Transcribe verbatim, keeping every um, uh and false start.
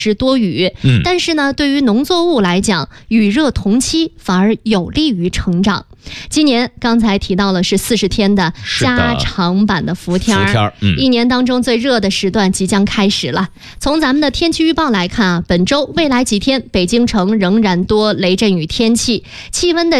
是多雨， 嗯， 但是呢，对于农作物来讲，雨热同期反而有利于成长。今年刚才提到了是四十天的加长版的伏天儿， 嗯， 一年当中最热的时段即将开始了。从咱们的天气预报来看啊，本周未来几天北京城仍然多雷阵雨天气，气温的